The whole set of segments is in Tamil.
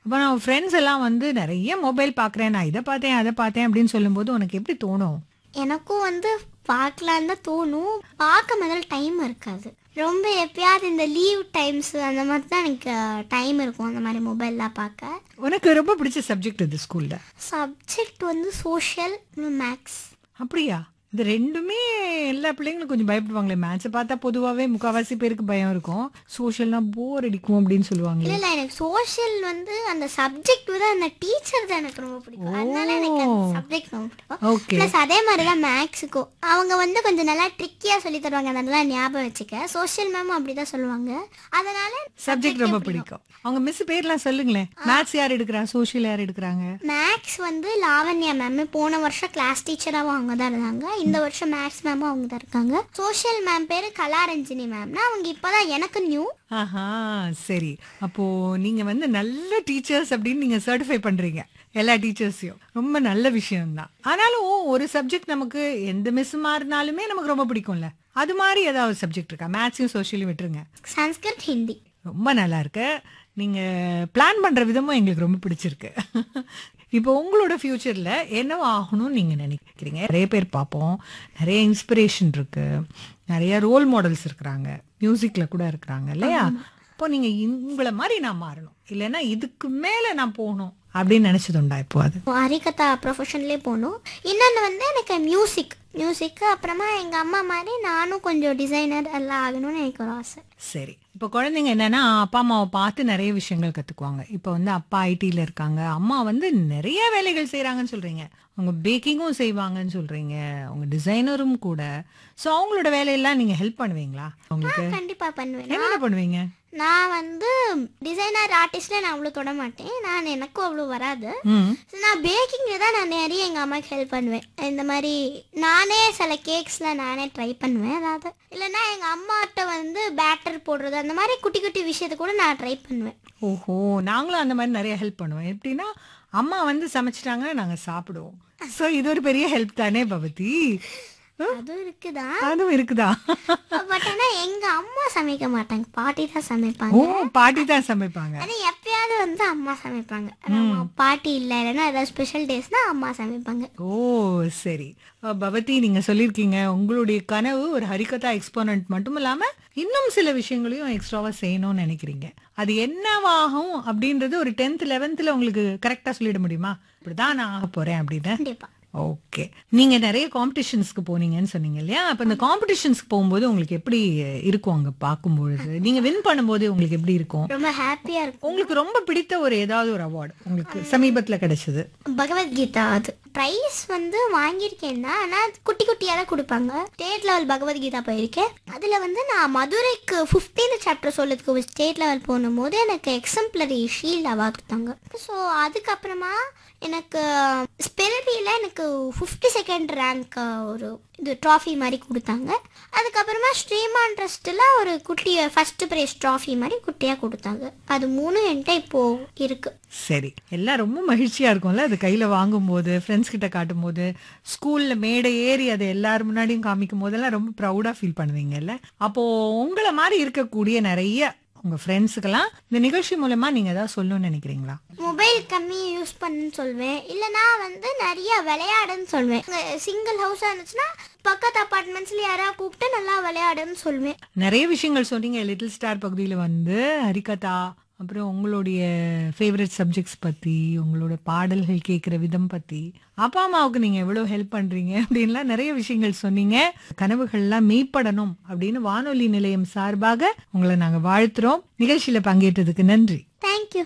அப்ப நான் ஃப்ரெண்ட்ஸ் எல்லாம் வந்து நிறைய மொபைல் பாக்குறேன், நான் இதை பார்த்தேன் அதை பார்த்தேன் அப்படின்னு சொல்லும்போது உனக்கு எப்படி தோணும்? எனக்கும் வந்து பார்க்கலான்னு தான் தோணும். பார்க்க முதல்ல டைம் இருக்காது. ரொம்ப எப்பயாவது இந்த லீவ் டைம்ஸ் அந்த மாதிரி தான் எனக்கு டைம் இருக்கும் அந்த மாதிரி மொபைல்லாம் பார்க்க. உனக்கு ரொம்ப பிடிச்ச சப்ஜெக்ட் இது ஸ்கூல்ல? சப்ஜெக்ட் வந்து சோஷியல், மேக்ஸ். அப்படியா? இது ரெண்டுமே எல்லா பிள்ளைங்களும் கொஞ்சம் பயப்படுவாங்களே. மேத்ஸை பார்த்தா பொதுவாகவே முக்கால்வாசி பேருக்கு பயம் இருக்கும். சோஷியல்னா போர் அடிக்கும் அப்படின்னு சொல்லுவாங்க. இல்லை எனக்கு சோஷியல் வந்து அந்த சப்ஜெக்ட் விட அந்த டீச்சர் தான் எனக்கு ரொம்ப பிடிக்கும். அதனால எனக்கு அந்த சப்ஜெக்ட் ரொம்ப பிடிக்கும். ஓகே. ப்ளஸ் அதே மாதிரி தான் மேக்ஸுக்கும் அவங்க வந்து கொஞ்சம் நல்லா ட்ரிக்கியாக சொல்லி தருவாங்க, நல்லா ஞாபகம் வச்சுக்க. சோஷியல் மேமும் அப்படி தான் சொல்லுவாங்க. அதனால சப்ஜெக்ட் ரொம்ப பிடிக்கும். அவங்க மிஸ் பேர்லாம் சொல்லுங்களேன். மேத்ஸ் யார் எடுக்கிறா, சோஷியல் யார் எடுக்கிறாங்க? மேக்ஸ் வந்து லாவண்யா மேம். போன வருஷம் கிளாஸ் டீச்சராகவும் அவங்க தான் இருந்தாங்க. இந்த வருஷம் மேக்ஸ் மேமும் அவங்க தான் இருக்காங்க. சோஷியல் மேம் பேரு கலாரஞ்சினி மேம்னா அவங்க இப்பதான் எனக்கு நியூ. ஆஹா, சரி. அப்போ நீங்க வந்து நல்ல டீச்சர்ஸ் அப்படின்னு நீங்க சர்டிஃபை பண்றீங்க எல்லா டீச்சர்ஸையும். ரொம்ப நல்ல விஷயம் தான். ஆனாலும் ஒரு சப்ஜெக்ட் நமக்கு எந்த மிஸ் மாறினாலுமே நமக்கு ரொம்ப பிடிக்கும்ல. அது மாதிரி ஏதாவது சப்ஜெக்ட் இருக்கா? மேத்ஸையும் சோஷியலையும் விட்டுருங்க. சன்ஸ்கிருத், ஹிந்தி. ரொம்ப நல்லா இருக்கு. நீங்க பிளான் பண்ற விதமும் எங்களுக்கு ரொம்ப பிடிச்சிருக்கு. இப்போ உங்களோட ஃபியூச்சர்ல என்னவோ ஆகணும்னு நீங்க நினைக்கிறீங்க? நிறைய பேர் பார்ப்போம், நிறைய இன்ஸ்பிரேஷன் இருக்கு, நிறைய ரோல் மாடல்ஸ் இருக்கிறாங்க, மியூசிக்ல கூட இருக்கிறாங்க இல்லையா? இப்போ நீங்க உங்களை மாதிரி நான் மாறணும், இல்லைன்னா இதுக்கு மேல நான் போகணும் அப்படின்னு நினைச்சதுண்டா இப்போ? அது ஹரிகதா ப்ரொஃபஷன்லேயே போகணும். இன்னொன்று வந்து எனக்கு மியூசிக்கு அப்புறமா எங்கள் அம்மா மாதிரி நானும் கொஞ்சம் டிசைனர் எல்லாம் ஆகணும்னு எனக்கு ஒரு ஆசை. சரி. இப்போ குழந்தைங்க என்னன்னா அப்பா அம்மாவை பார்த்து நிறைய விஷயங்கள் கற்றுக்குவாங்க. இப்போ வந்து அப்பா ஐடியில் இருக்காங்க, அம்மா வந்து நிறைய வேலைகள் செய்கிறாங்கன்னு சொல்கிறீங்க. அவங்க பேக்கிங்கும் செய்வாங்கன்னு சொல்கிறீங்க, அவங்க டிசைனரும் கூட. ஸோ அவங்களோட வேலையெல்லாம் நீங்கள் ஹெல்ப் பண்ணுவீங்களா உங்களுக்கு? கண்டிப்பாக பண்ணுவேன். என்ன பண்ணுவீங்க? நான் வந்து டிசைனர் ஆர்டிஸ்ட்ல நான் அவ்வளோ தொட மாட்டேன். எனக்கும் அவ்வளோ வராது. நான் பேக்கிங்ல தான் நான் நிறைய எங்கள் அம்மாவுக்கு ஹெல்ப் பண்ணுவேன். இந்த மாதிரி நானே சில கேக்ஸ்லாம் நானே ட்ரை பண்ணுவேன். அதாவது இல்லைன்னா எங்கள் அம்மாட்ட வந்து பேட்டர் போடுறது அந்த மாதிரி குட்டி குட்டி விஷயத்த கூட நான் ட்ரை பண்ணுவேன். ஓஹோ, நாங்களும் அந்த மாதிரி நிறைய ஹெல்ப் பண்ணுவோம். எப்படின்னா அம்மா வந்து சமைச்சிட்டாங்கன்னா நாங்கள் சாப்பிடுவோம். ஸோ இது ஒரு பெரிய ஹெல்ப் தானே பவதி? அதுவும் இருக்குதா? அதுவும் இருக்குதா? பட் ஆனா எங்க அம்மா சமைக்க மாட்டாங்க, பாட்டி தான் சமைப்பாங்க. ஓ, பாட்டி தான் சமைப்பாங்க. அது எப்பயாவது வந்து அம்மா சமைப்பாங்க. பாட்டி இல்லைன்னா ஏதாவது ஸ்பெஷல் டேஸ்னா அம்மா சமைப்பாங்க. ஓ சரி. பவதி, நீங்க சொல்லியிருக்கீங்க உங்களுடைய கனவு ஒரு ஹரிகதா எக்ஸ்போனன்ட் மட்டும் இல்லாம இன்னும் சில விஷயங்களையும் எக்ஸ்ட்ராவா செய்யணும்னு நினைக்கிறீங்க. அது என்னவாகும் அப்படின்றது ஒரு 10th 11th உங்களுக்கு கரெக்டா சொல்லிட முடியுமா? இப்படிதான் நான் ஆக போறேன் அப்படின்னு? கண்டிப்பா. ஓகே. நீங்க நிறைய காம்படிஷன்ஸ்க்கு போனீங்கன்னு சொன்னீங்க இல்லையா? அப்ப இந்த காம்படிஷன்ஸ்க்கு போகும்போது உங்களுக்கு எப்படி இருக்கும்? அங்க பார்க்கும்பொழுது நீங்க வின் பண்ணும்போது உங்களுக்கு எப்படி இருக்கும்? ரொம்ப ஹாப்பியா இருக்கும். உங்களுக்கு ரொம்ப பிடித்த ஒரு ஏதாவது ஒரு அவார்டு உங்களுக்கு சமீபத்துல கிடைச்சது? பகவத்கீதா. அது பிரைஸ் வந்து வாங்கியிருக்கேன் தான், ஆனா குட்டி குட்டியா தான் கொடுப்பாங்க. ஸ்டேட் லெவல் பகவத்கீதா போயிருக்கேன். அதுல வந்து நான் மதுரைக்கு 15th சாப்டர் சொல்லதுக்கு ஸ்டேட் லெவல் போகும்போது எனக்கு எக்ஸம்ப்ளரி ஷீல்ட் அவார்ட் கொடுத்தாங்க. ஸோ அதுக்கப்புறமா எனக்கு ஸ்பெல்வியில் எனக்கு 52nd ரேங்க் ஒரு இது ட்ராஃபி மாதிரி கொடுத்தாங்க. அதுக்கப்புறமா ஸ்ரீமான் ட்ரஸ்ட்டில் ஒரு குட்டி ஃபர்ஸ்ட் ப்ரைஸ் ட்ராஃபி மாதிரி குட்டியாக கொடுத்தாங்க. அது 3 என்கிட்ட இப்போ இருக்கு. சரி. எல்லாம் ரொம்ப மகிழ்ச்சியா இருக்கும்ல அது கையில வாங்கும் போது, ஃப்ரெண்ட்ஸ் கிட்ட காட்டும் போது, ஸ்கூல்ல மேடை ஏறி அதை எல்லாரும் முன்னாடியும் காமிக்கும் போதெல்லாம் ரொம்ப ப்ரௌடா ஃபீல் பண்ணுவீங்கல்ல? அப்போ உங்களை மாதிரி இருக்கக்கூடிய நிறைய உங்க ஃப்ரெண்ட்ஸுக்கெல்லாம் இந்த நிகழ்ச்சி மூலமா நீங்க ஏதாவது சொல்லணும்னு நினைக்கிறீங்களா? மொபைல் கம்மி யூஸ் பண்ணுன்னு சொல்வேன். இல்லைனா வந்து நிறைய விளையாடுன்னு சொல்வேன். சிங்கிள் ஹவுஸாக இருந்துச்சுன்னா பக்கத்து அப்பார்ட்மெண்ட்ஸ்ல யாராவது கூப்பிட்டு நல்லா விளையாடுன்னு சொல்வேன். நிறைய விஷயங்கள் சொன்னீங்க. லிட்டில் ஸ்டார் பகுதியில் வந்து ஹரிகதா, அப்புறம் உங்களுடைய ஃபேவரட் சப்ஜெக்ட்ஸ் பத்தி, உங்களோட பாடல்கள் கேட்குற விதம் பத்தி, அப்பா அம்மாவுக்கு நீங்க எவ்வளவு ஹெல்ப் பண்றீங்க அப்படின்லாம் நிறைய விஷயங்கள் சொன்னீங்க. கனவுகள்லாம் மெய்ப்படணும் அப்படின்னு வானொலி நிலையம் சார்பாக உங்களை நாங்க வாழ்த்துறோம். நிகழ்ச்சியில பங்கேற்றதுக்கு நன்றி. தேங்க்யூ.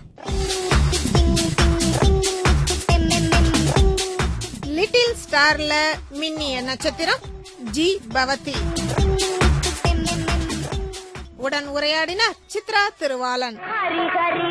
லிட்டில் ஸ்டார்ல மின்னிய நட்சத்திரம் ஜி பவதி. உடன் உரையாடினார் சித்ரா திருவாளன்.